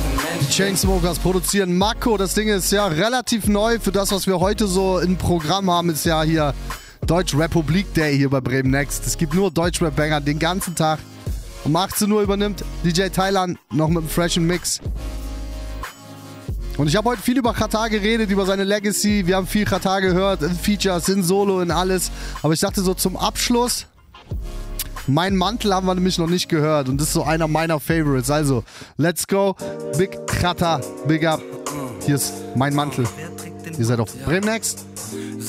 Die Chainsmokers produzieren Mako. Das Ding ist ja relativ neu für das, was wir heute so im Programm haben. Ist ja hier Deutsch-Republik Day hier bei Bremen Next. Es gibt nur Deutsch-Rap-Banger den ganzen Tag. Um 18 Uhr übernimmt DJ Thailand noch mit einem freshen Mix. Und ich habe heute viel über Xatar geredet, über seine Legacy. Wir haben viel Xatar gehört, in Features, in Solo, in alles. Aber ich dachte so zum Abschluss, Mein Mantel haben wir nämlich noch nicht gehört. Und das ist so einer meiner Favorites. Also, let's go. Big Xatar, big up. Hier ist Mein Mantel. Ihr seid auf Bremen Next.